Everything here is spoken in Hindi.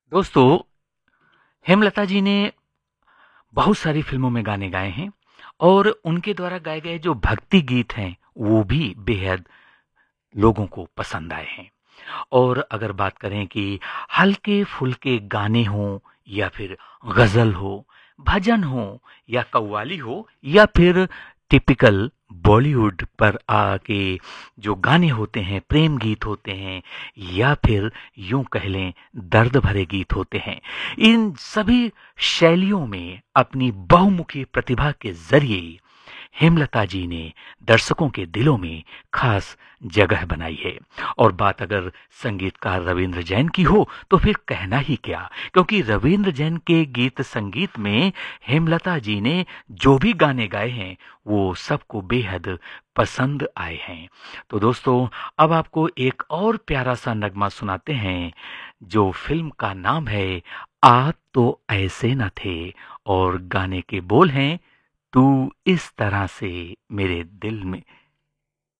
दोस्तों, हेमलता जी ने बहुत सारी फ़िल्मों में गाने गाए हैं और उनके द्वारा गाए गए जो भक्ति गीत हैं, वो भी बेहद लोगों को पसंद आए हैं। और अगर बात करें कि हल्के-फुल्के गाने हों या फिर गज़ल हो, भजन हो या कव्वाली हो या फिर टिपिकल बॉलीवुड पर आके जो गाने होते हैं, प्रेम गीत होते हैं या फिर यूँ कह लें दर्द भरे गीत होते हैं। इन सभी शैलियों में अपनी बहुमुखी प्रतिभा के ज़रिए हेमलता जी ने दर्शकों के दिलों में खास जगह बनाई है। और बात अगर संगीतकार रविंद्र जैन की हो तो फिर कहना ही क्या, क्योंकि रविंद्र जैन के गीत संगीत में हेमलता जी ने जो भी गाने गाए हैं वो सबको बेहद पसंद आए हैं। तो दोस्तों, अब आपको एक और प्यारा सा नगमा सुनाते हैं जो फिल्म का नाम है आप तो ऐसे न थे, और गाने के बोल हैं तू इस तरह से मेरे दिल में